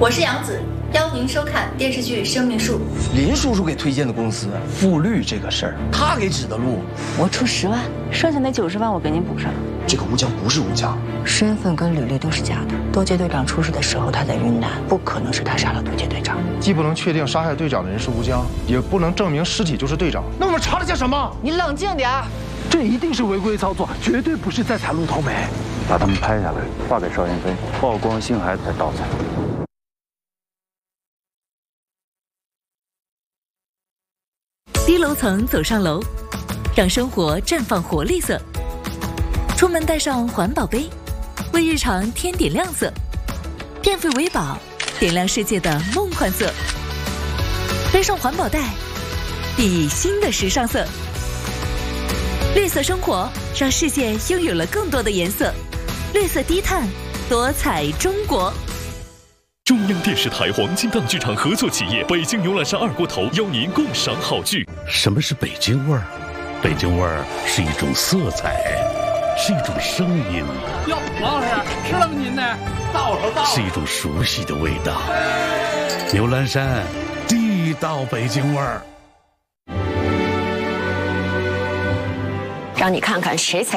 我是杨紫，邀您收看电视剧《生命树》。 林叔叔给推荐的公司，复绿这个事儿，他给指的路。 我出10万，剩下那90万我给您补上。 这个吴江不是吴江， 身份跟履历都是假的。多杰队长出事的时候他在云南，不可能是他杀了多杰队长。 既不能确定杀害队长的人是吴江，也不能证明尸体就是队长。那我们查他些什么？ 你冷静点。 这一定是违规操作，绝对不是在踩路头梅。 把他们拍下来，发给邵燕飞，曝光星海才盗采。 低楼层走上楼，让生活绽放活力色。出门带上环保杯，为日常添点亮色。电费维宝，点亮世界的梦幻色。背上环保袋，熠熠新的时尚色。绿色生活，让世界拥有了更多的颜色。绿色低碳，多彩中国。 中央电视台黄金档剧场合作企业北京牛栏山二锅头邀您共赏好剧。 什么是北京味儿？北京味儿是一种色彩，是一种声音。 哟，王老师吃了吗？您呢？到了。 是一种熟悉的味道。牛栏山，地道北京味儿。 让你看看谁才